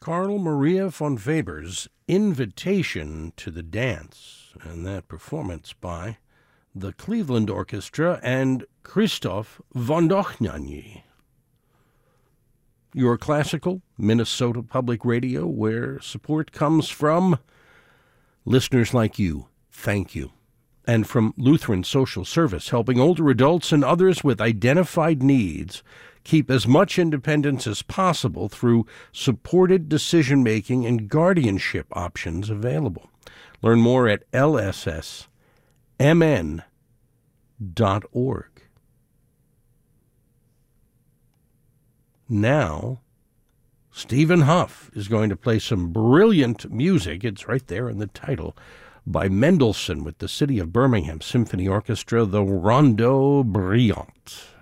Carl Maria von Weber's Invitation to the Dance, and that performance by the Cleveland Orchestra and Christoph von Dohnanyi. Your classical Minnesota Public Radio, where support comes from listeners like you. Thank you. And from Lutheran Social Service, helping older adults and others with identified needs keep as much independence as possible through supported decision-making and guardianship options available. Learn more at lssmn.org. Now, Stephen Huff is going to play some brilliant music. It's right there in the title, by Mendelssohn with the City of Birmingham Symphony Orchestra, the Rondeau Brillant.